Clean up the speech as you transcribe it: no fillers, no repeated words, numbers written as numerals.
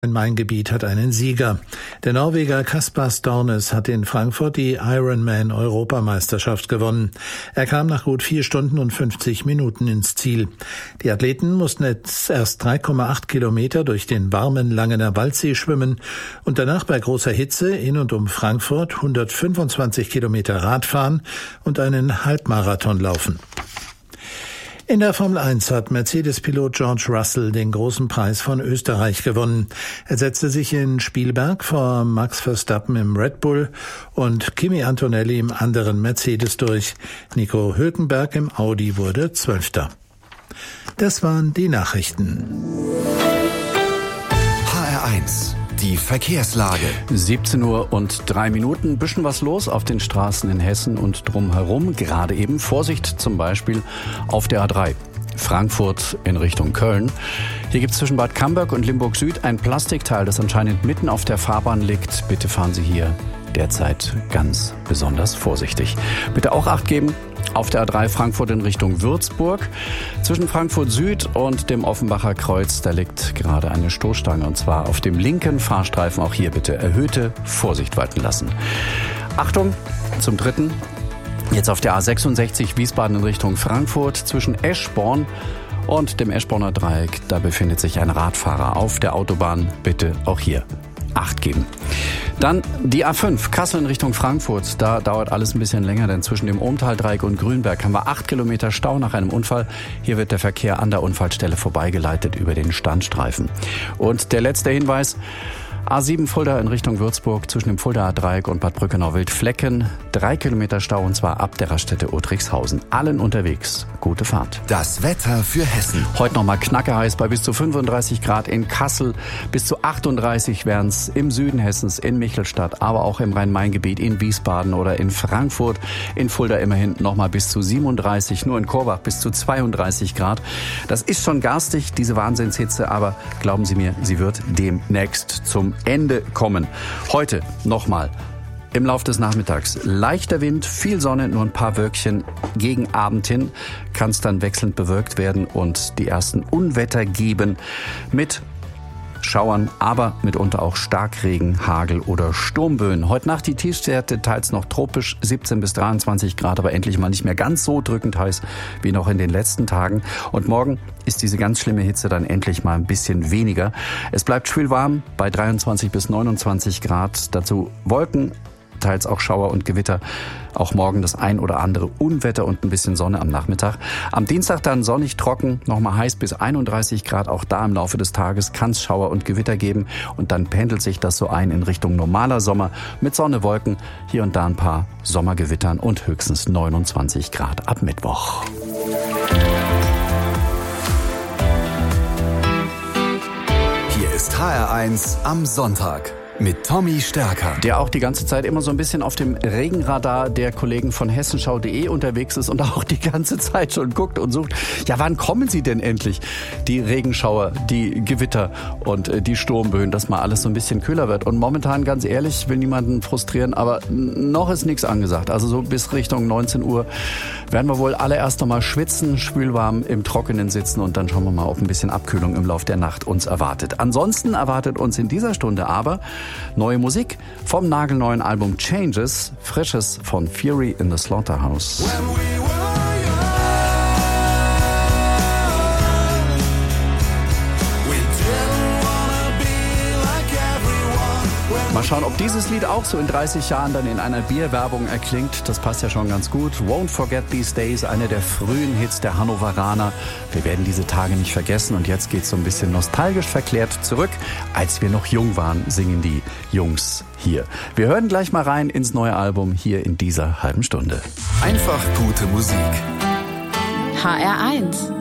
Main-Gebiet hat einen Sieger. Der Norweger Kaspar Stornes hat in Frankfurt die Ironman-Europameisterschaft gewonnen. Er kam nach gut 4 Stunden und 50 Minuten ins Ziel. Die Athleten mussten jetzt erst 3,8 Kilometer durch den warmen Langener Waldsee schwimmen und danach bei großer Hitze in und um Frankfurt 125 Kilometer Radfahren und einen Halbmarathon laufen. In der Formel 1 hat Mercedes-Pilot George Russell den großen Preis von Österreich gewonnen. Er setzte sich in Spielberg vor Max Verstappen im Red Bull und Kimi Antonelli im anderen Mercedes durch. Nico Hülkenberg im Audi wurde 12. Das waren die Nachrichten. HR1, die Verkehrslage. 17:03 Uhr. Bisschen was los auf den Straßen in Hessen und drumherum. Gerade eben Vorsicht zum Beispiel auf der A3. Frankfurt in Richtung Köln. Hier gibt es zwischen Bad Camberg und Limburg Süd ein Plastikteil, das anscheinend mitten auf der Fahrbahn liegt. Bitte fahren Sie hier derzeit ganz besonders vorsichtig. Bitte auch Acht geben auf der A3 Frankfurt in Richtung Würzburg. Zwischen Frankfurt Süd und dem Offenbacher Kreuz, da liegt gerade eine Stoßstange und zwar auf dem linken Fahrstreifen. Auch hier bitte erhöhte Vorsicht walten lassen. Achtung zum dritten. Jetzt auf der A66 Wiesbaden in Richtung Frankfurt zwischen Eschborn und dem Eschborner Dreieck. Da befindet sich ein Radfahrer auf der Autobahn. Bitte auch hier Acht geben. Dann die A5 Kassel in Richtung Frankfurt. Da dauert alles ein bisschen länger, denn zwischen dem Ohmtal-Dreieck und Grünberg haben wir 8 Kilometer Stau nach einem Unfall. Hier wird der Verkehr an der Unfallstelle vorbeigeleitet über den Standstreifen. Und der letzte Hinweis: A7 Fulda in Richtung Würzburg zwischen dem Fuldaer Dreieck und Bad Brückenau-Wildflecken. 3 Kilometer Stau und zwar ab der Raststätte Otrixhausen. Allen unterwegs. Gute Fahrt. Das Wetter für Hessen. Heute nochmal knackeheiß bei bis zu 35 Grad in Kassel. Bis zu 38 wären es im Süden Hessens, in Michelstadt, aber auch im Rhein-Main-Gebiet, in Wiesbaden oder in Frankfurt. In Fulda immerhin nochmal bis zu 37, nur in Korbach bis zu 32 Grad. Das ist schon garstig, diese Wahnsinnshitze, aber glauben Sie mir, sie wird demnächst zum Ende kommen. Heute nochmal im Lauf des Nachmittags leichter Wind, viel Sonne, nur ein paar Wölkchen. Gegen Abend hin kann es dann wechselnd bewölkt werden und die ersten Unwetter geben mit Schauern, aber mitunter auch Starkregen, Hagel oder Sturmböen. Heute Nacht die Tiefstwerte teils noch tropisch, 17 bis 23 Grad, aber endlich mal nicht mehr ganz so drückend heiß wie noch in den letzten Tagen. Und morgen ist diese ganz schlimme Hitze dann endlich mal ein bisschen weniger. Es bleibt schwülwarm bei 23 bis 29 Grad. Dazu Wolken, teils auch Schauer und Gewitter. Auch morgen das ein oder andere Unwetter und ein bisschen Sonne am Nachmittag. Am Dienstag dann sonnig, trocken, nochmal heiß bis 31 Grad. Auch da im Laufe des Tages kann es Schauer und Gewitter geben. Und dann pendelt sich das so ein in Richtung normaler Sommer mit Sonne, Wolken, hier und da ein paar Sommergewittern und höchstens 29 Grad ab Mittwoch. Hier ist HR1 am Sonntag mit Tommy Stärker. Der auch die ganze Zeit immer so ein bisschen auf dem Regenradar der Kollegen von hessenschau.de unterwegs ist und auch die ganze Zeit schon guckt und sucht, ja, wann kommen sie denn endlich? Die Regenschauer, die Gewitter und die Sturmböen, dass mal alles so ein bisschen kühler wird. Und momentan, ganz ehrlich, will niemanden frustrieren, aber noch ist nichts angesagt. Also so bis Richtung 19 Uhr werden wir wohl alle erst einmal schwitzen, schwülwarm im Trockenen sitzen und dann schauen wir mal, ob ein bisschen Abkühlung im Lauf der Nacht uns erwartet. Ansonsten erwartet uns in dieser Stunde aber neue Musik vom nagelneuen Album Changes, Frisches von Fury in the Slaughterhouse. Mal schauen, ob dieses Lied auch so in 30 Jahren dann in einer Bierwerbung erklingt. Das passt ja schon ganz gut. Won't Forget These Days, einer der frühen Hits der Hannoveraner. Wir werden diese Tage nicht vergessen und jetzt geht's so ein bisschen nostalgisch verklärt zurück. Als wir noch jung waren, singen die Jungs hier. Wir hören gleich mal rein ins neue Album hier in dieser halben Stunde. Einfach gute Musik. HR1